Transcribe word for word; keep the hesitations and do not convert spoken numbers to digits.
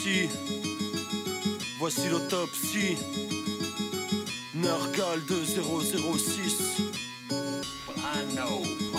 l'autopsie. Voici l'autopsie. Nergal deux zéro zéro six. Well, I know